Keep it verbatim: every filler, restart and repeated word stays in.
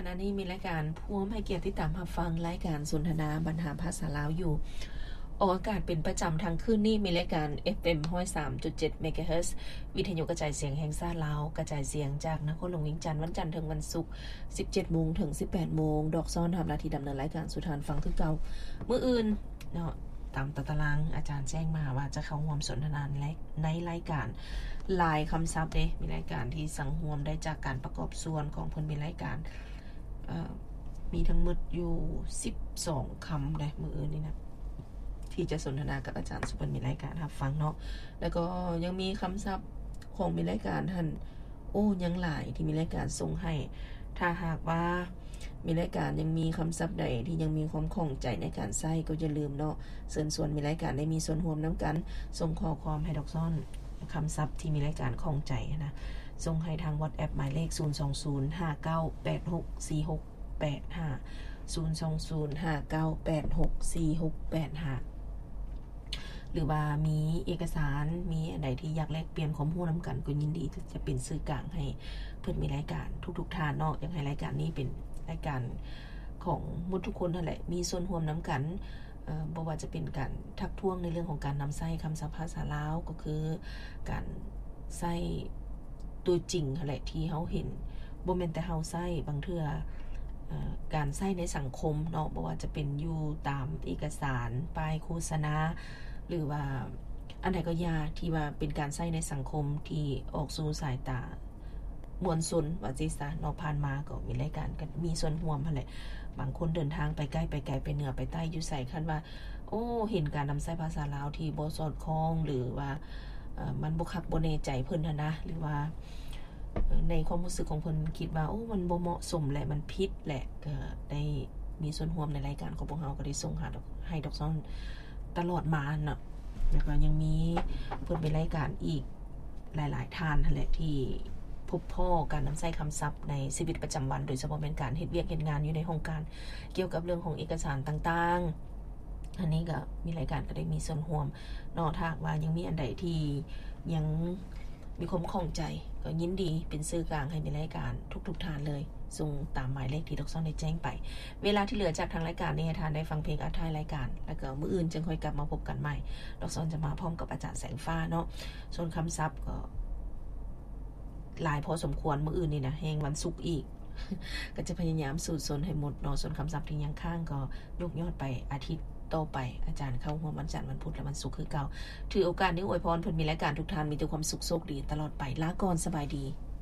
ขณะนี้มีรายการผู้ให้เกียรติที่ตามรับฟังรายการสนทนาบรรหาภาษาลาวอยู่ออกอากาศเป็นประจำทางคืนนี้มีรายการ เอฟ เอ็ม หนึ่งศูนย์สามจุดเจ็ด เมกะเฮิรตซ์วิทยุกระจายเสียงแห่งชาติลาวกระจายเสียงจากนครหลวงเวียงจันทร์วันจันทร์ถึงวันศุกร์ สิบเจ็ดโมง ถึง สิบแปดโมงดอกซ้อนทำหน้าที่ดำเนินรายการสุทานฟังคือเก่ามื้ออื่นเนาะตามตารางอาจารย์แจ้งมาว่าจะเข้าร่วมสนทนาในรายการลายคำศัพท์เด้มีรายการที่สังรวมได้จากการประกอบส่วนของเพิ่นมีรายการมีทั้งหมดอยู่สิบสองคำได้มื้ออื่นนี่นะที่จะสนทนากับอาจารย์สุพรรณมีรายการรับฟังเนาะแล้วก็ยังมีคำศัพท์ของมีรายการท่านโอ้ยังหลายที่มีรายการส่งให้ถ้าหากว่ามีรายการยังมีคำศัพท์ใดที่ยังมีความข้องใจในการใช้ก็อย่าลืมเนาะเชิญชวนมีรายการได้มีส่วนร่วมนำกันส่งข้อความให้ดอกซ่อนคำศัพท์ที่มีรายการข้องใจนะส่งให้ทาง WhatsApp หมายเลขศูนย์ สอง ศูนย์ ห้า เก้า แปด หก สี่ หก แปด ห้า ศูนย์ สอง ศูนย์ ห้า เก้า แปด หก สี่ หก แปด ห้าหรือว่ามีเอกสารมีอะไรที่อยากแลกเปลี่ยนข้อมูลนำกันก็ยินดีที่จะเป็นสื่อกลางให้เพื่อนมีรายการทุกๆท่านเนาะอยากให้รายการนี้เป็นรายการของมุทุกคนนั่นแหละมีส่วนร่วมนำกันเอ่อบ่ว่าจะเป็นการทักท้วงในเรื่องของการนำใช้คำศัพท์ภาษาลาวก็คือการใช้ตัวจริงนั่นแหละที่เฮาเห็นบ่แม่นแต่เฮาใช้บางเทื่อการใช้ในสังคมเนาะบ่ว่าจะเป็นอยู่ตามเอกสารป้ายโฆษณาหรือว่าอันใดก็ยาที่ว่าเป็นการใช้ในสังคมที่ออกสู่สายตามวลชนว่าจิซะเนาะผ่านมาก็มีรายการกันมีส่วนร่วมหั่นแหละบางคนเดินทางไปใกล้ไปไกลไปเหนือไปใต้อยู่ไสคั่นว่าโอ้เห็นการนำใช้ภาษาลาวที่บ่สอดคล้องหรือว่าเอ่อมันบ่คักบ่แน่ใจเพิ่นหั่นนะหรือว่าในความรู้สึกของเพิ่นคิดว่าโอ้มันบ่เหมาะสมและมันผิดแหละก็ได้มีส่วนร่วมในรายการของพวกเฮาก็ได้ส่งหาให้ดอกซ้อนตลอดมาเนาะแล้วก็ยังมีเพิ่นเป็นรายการอีกหลายๆท่านนั่นแหละที่พบพ่อการนำใช้คำศัพท์ในชีวิตประจำวันโดยเฉพาะเป็นการเฮ็ดเวียกเฮ็ดงานอยู่ในห้องการเกี่ยวกับเรื่องของเอกสารต่างๆอันนี้ก็มีรายการก็ได้มีส่วนร่วมเนาะถ้าว่ายังมีอันใดที่ยังมีความข้องใจก็ยินดีเป็นสื่อกลางให้ในรายการทุกๆท่านเลยส่งตามหมายเลขที่ดอกซ้อนได้แจ้งไปเวลาที่เหลือจากทางรายการนี้ให้ท่านได้ฟังเพลงอัดท้ายรายการแล้วก็มื้ออื่นจึงค่อยกลับมาพบกันใหม่ดอกซ้อนจะมาพร้อมกับอาจารย์แสงฟ้าเนาะส่วนคำศัพท์ก็หลายพอสมควรมื้ออื่นนี่นะแฮงวันศุกร์อีกก็จะพยายามสูตรสนให้หมดเนาะส่วนคำศัพท์ที่ยังค้างก็ยกยอดไปอาทิตย์ต่อไปอาจารย์เข้าร่วมวันจันทร์วันพุธและวันศุกร์คือเก่าถือโอกาสนี้อวยพรเพิ่นมีรายการทุกท่านมีแต่ความสุขโชคดีตลอดไปลาก่อนสบายดี